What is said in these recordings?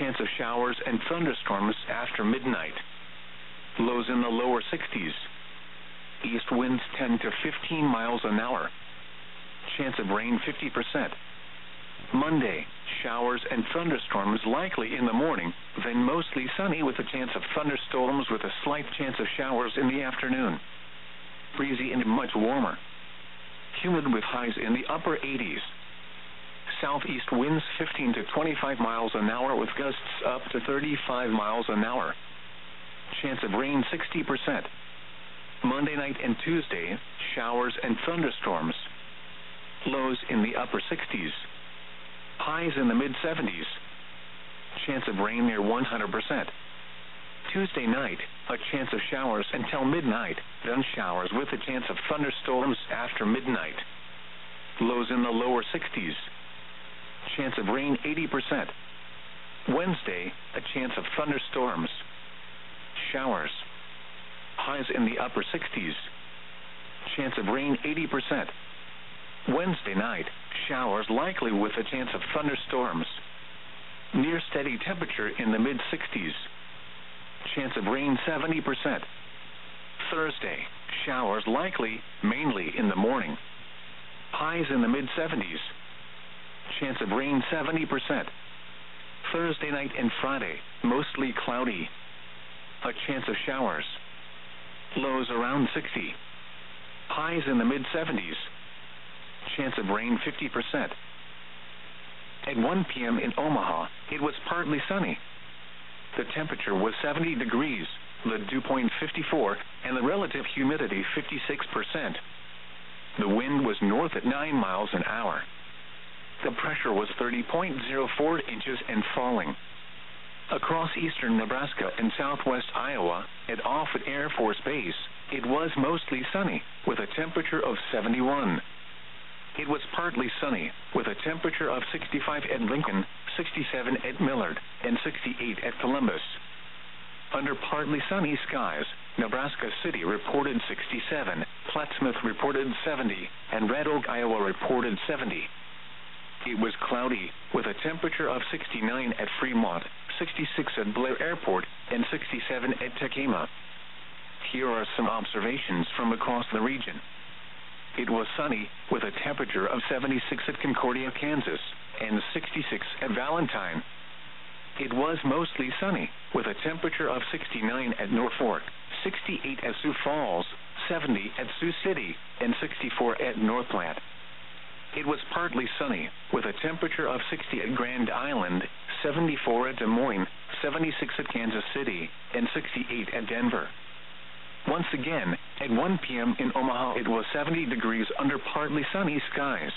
chance of showers and thunderstorms after midnight. Lows in the lower 60s. East winds 10 to 15 miles an hour. Chance of rain 50%. Monday, showers and thunderstorms likely in the morning, then mostly sunny with a chance of thunderstorms with a slight chance of showers in the afternoon. Breezy and much warmer. Humid with highs in the upper 80s. Southeast winds 15 to 25 miles an hour with gusts up to 35 miles an hour. Chance of rain 60%. Monday night and Tuesday, showers and thunderstorms. Lows in the upper 60s. Highs in the mid-70s. Chance of rain near 100%. Tuesday night, a chance of showers until midnight, then showers with a chance of thunderstorms after midnight. Lows in the lower 60s. Chance of rain 80%. Wednesday, a chance of thunderstorms. Showers. Highs in the upper 60s. Chance of rain 80%. Wednesday night, showers likely with a chance of thunderstorms. Near steady temperature in the mid-60s. Chance of rain 70%. Thursday, showers likely, mainly in the morning. Highs in the mid-70s. Chance of rain 70%. Thursday night and Friday, mostly cloudy. A chance of showers. Lows around 60. Highs in the mid-70s. Chance of rain 50%. At 1 p.m. in Omaha, it was partly sunny. The temperature was 70 degrees, the dew point 54, and the relative humidity 56%. The wind was north at 9 miles an hour. The pressure was 30.04 inches and falling. Across eastern Nebraska and southwest Iowa, at Offutt Air Force Base, it was mostly sunny, with a temperature of 71. It was partly sunny, with a temperature of 65 at Lincoln, 67 at Millard, and 68 at Columbus. Under partly sunny skies, Nebraska City reported 67, Plattsmouth reported 70, and Red Oak, Iowa reported 70. It was cloudy, with a temperature of 69 at Fremont, 66 at Blair Airport, and 67 at Tekema. Here are some observations from across the region. It was sunny, with a temperature of 76 at Concordia, Kansas, and 66 at Valentine. It was mostly sunny, with a temperature of 69 at Norfolk, 68 at Sioux Falls, 70 at Sioux City, and 64 at North Platte. It was partly sunny, with a temperature of 60 at Grand Island, 74 at Des Moines, 76 at Kansas City, and 68 at Denver. Once again, at 1 p.m. in Omaha, it was 70 degrees under partly sunny skies.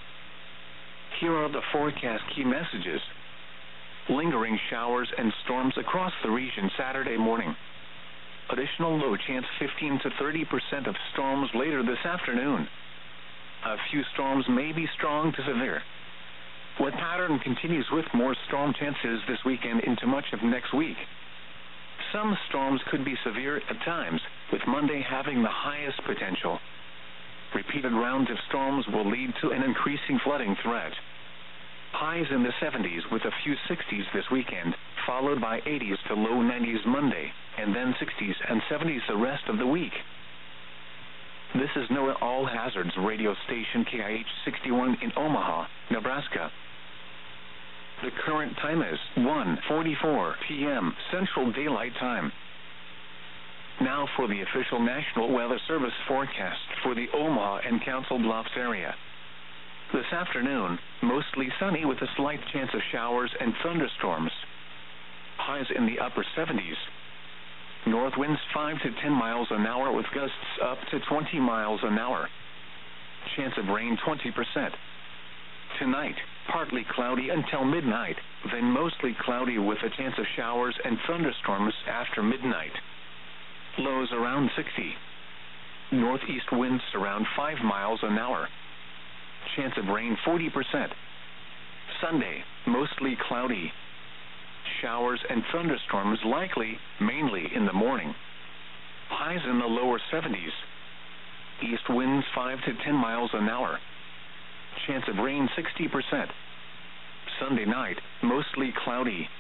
Here are the forecast key messages. Lingering showers and storms across the region Saturday morning. Additional low chance 15 to 30% of storms later this afternoon. A few storms may be strong to severe. What pattern continues with more storm chances this weekend into much of next week. Some storms could be severe at times, with Monday having the highest potential. Repeated rounds of storms will lead to an increasing flooding threat. Highs in the 70s with a few 60s this weekend, followed by 80s to low 90s Monday, and then 60s and 70s the rest of the week. This is NOAA All Hazards radio station KIH 61 in Omaha, Nebraska. The current time is 1:44 p.m. Central Daylight Time. Now for the official National Weather Service forecast for the Omaha and Council Bluffs area. This afternoon, mostly sunny with a slight chance of showers and thunderstorms. Highs in the upper 70s. North winds 5 to 10 miles an hour with gusts up to 20 miles an hour. Chance of rain 20%. Tonight, partly cloudy until midnight, then mostly cloudy with a chance of showers and thunderstorms after midnight. Lows around 60. Northeast winds around 5 miles an hour. Chance of rain 40%. Sunday, mostly cloudy. Showers and thunderstorms likely, mainly in the morning. Highs in the lower 70s. East winds 5 to 10 miles an hour. Chance of rain 60%. Sunday night, mostly cloudy.